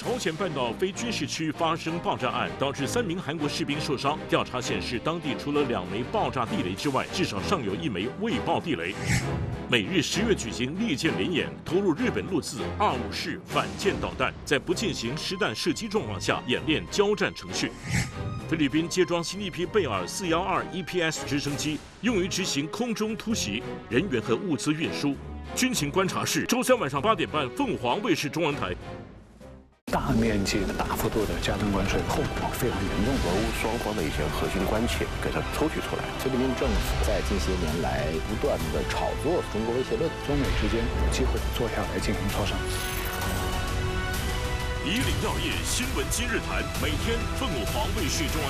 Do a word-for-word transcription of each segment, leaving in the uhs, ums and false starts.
朝鲜半岛非军事区发生爆炸案，导致三名韩国士兵受伤。调查显示，当地除了两枚爆炸地雷之外，至少尚有一枚未爆地雷。美日十月举行利剑联演，投入日本陆自二五式反舰导弹，在不进行实弹射击状况下演练交战程序。菲律宾接装新一批贝尔四幺二 E P S 直升机，用于执行空中突袭、人员和物资运输。军情观察室，周三晚上八点半，凤凰卫视中文台。 大面积的、大幅度的加征关税，后果非常严重。 俄乌双方的一些核心关切给它抽取出来。 菲律宾政府在近些年来不断的炒作中国威胁论， 中美之间有机会坐下来进行磋商。 以岭药业新闻今日谈，每天凤凰卫視中文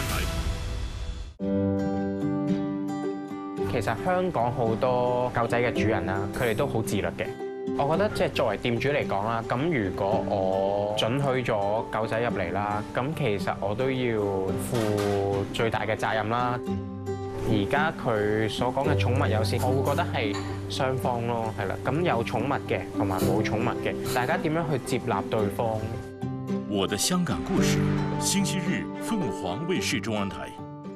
台。 其實香港好多狗仔嘅主人啦，佢哋都好自律嘅。我覺得即係作為店主嚟講啦，咁如果我准許咗狗仔入嚟啦，咁其實我都要負最大嘅責任啦。而家佢所講嘅寵物友善，我會覺得係雙方咯，係啦。咁有寵物嘅同埋冇寵物嘅，大家點樣去接納對方？ 我的香港故事，星期日鳳凰衛視中文台。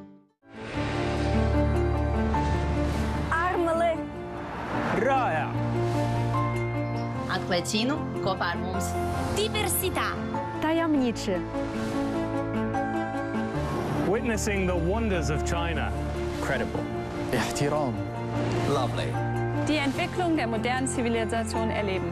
Raja. Atklēcinu kopā ar mums. Diversitā. Tajemniczy. Witnessing the wonders of China. Credible. Ihtiram. Lovely. Die Entwicklung der modernen Zivilisation erleben.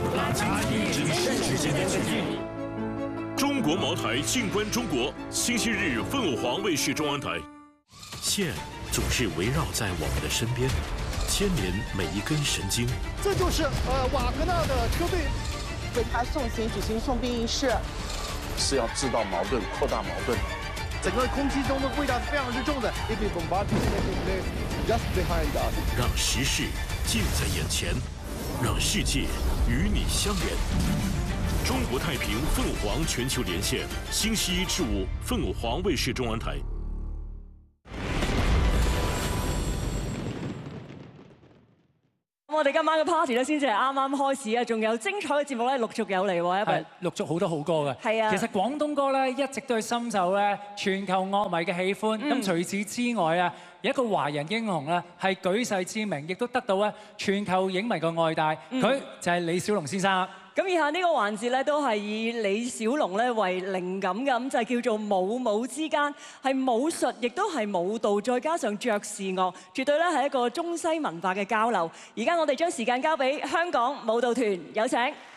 中国茅台静观中国，星期日凤凰卫视中文台。线总是围绕在我们的身边。牵连每一根神经， 这就是呃瓦格纳的车队为他送行举行送殡仪式， 是要制造矛盾、扩大矛盾。 整个空气中的味道是非常之重的。Just behind us， 让时事近在眼前，让世界与你相连。中国太平凤凰全球连线，星期一至五凤凰卫視中文台。 我哋今晚嘅 party 咧，先至係啱啱開始啊！仲有精彩嘅節目咧，陸續有嚟喎，一係陸續好多好歌嘅。 係啊， 其實廣東歌咧一直都係深受咧全球樂迷嘅喜歡。咁、嗯、除此之外啊，有一個華人英雄咧係舉世知名，亦都得到咧全球影迷嘅愛戴。佢、嗯、就係李小龍先生。 咁以下呢個環節咧，都係以李小龍咧為靈感嘅，咁就係叫做武武之間，係武術，亦都係舞蹈，再加上爵士樂，絕對咧係一個中西文化嘅交流。而家我哋將時間交俾香港舞蹈團，有請。